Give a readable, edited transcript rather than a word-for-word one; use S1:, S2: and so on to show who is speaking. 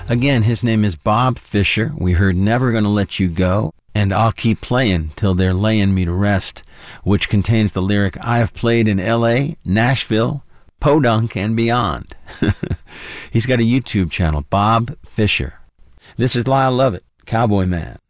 S1: Again, his name is Bob Fisher. We heard Never Gonna Let You Go and I'll Keep Playing Till They're Laying Me to Rest, which contains the lyric, I have played in L.A., Nashville, Podunk, and beyond. He's got a YouTube channel, Bob Fisher. This is Lyle Lovett, Cowboy Man.